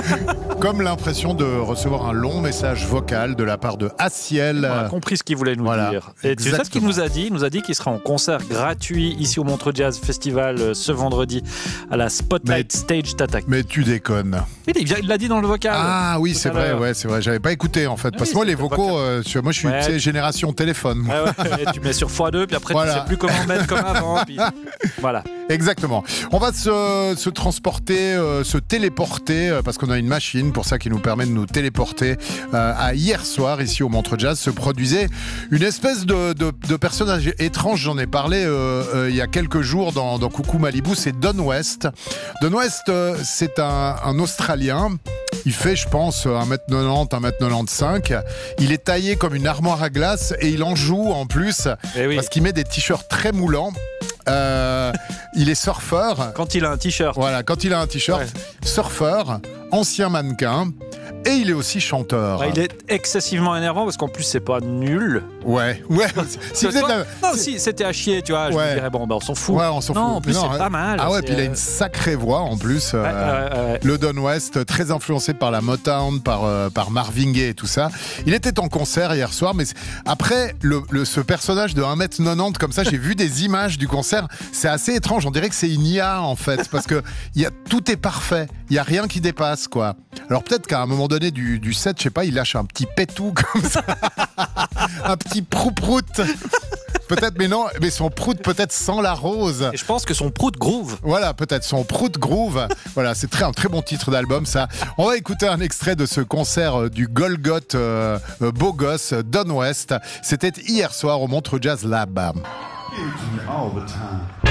Comme l'impression de recevoir un long message vocal de la part de Aciel. On a compris ce qu'il voulait nous dire. Et tu sais ce qu'il nous a dit ? Il nous a dit qu'il sera en concert gratuit ici au Montreux Jazz Festival ce vendredi à la Spotlight Stage d'Attaque. Mais tu déconnes. Il l'a dit dans le vocal. Ah oui, c'est vrai, c'est vrai. J'avais pas écouté en fait. Parce que moi, les vocaux, moi je suis génération téléphone. Tu mets sur x2, puis après tu sais plus comment mettre comme avant. Puis... Voilà. Exactement. On va se transporter, se téléporter, parce qu'on a une machine pour ça qui nous permet de nous téléporter à hier soir, ici au Montreux Jazz, se produisait une espèce de personnage étrange. J'en ai parlé il y a quelques jours dans Coucou Malibu, c'est Don West. Don West, c'est un Australien. Il fait, je pense, 1m90, 1m95. Il est taillé comme une armoire à glace et il en joue en plus parce qu'il met des t-shirts très moulants. Il est surfeur. Quand il a un t-shirt. Voilà, quand il a un t-shirt. Surfeur, ancien mannequin. Et il est aussi chanteur. Il est excessivement énervant parce qu'en plus c'est pas nul. Ouais. Si c'était à chier, tu vois, je me dirais on s'en fout. Ouais, on s'en fout. En plus c'est pas mal. Ah ouais, puis il a une sacrée voix en plus. Le Don West, très influencé par la Motown, par Marvin Gaye et tout ça. Il était en concert hier soir, mais après ce personnage de 1m90 comme ça, j'ai vu des images du concert. C'est assez étrange. On dirait que c'est une IA en fait, parce que tout est parfait. Il y a rien qui dépasse quoi. Alors peut-être qu'à un moment donné du set, je sais pas, il lâche un petit pétou comme ça, un petit prout-prout. Peut-être, mais non, mais son prout peut-être sans la rose. Et je pense que son prout groove. Voilà, peut-être son prout groove. Voilà, c'est un très bon titre d'album ça. On va écouter un extrait de ce concert du Golgoth beau gosse Don West. C'était hier soir au Montreux Jazz Lab. All the time.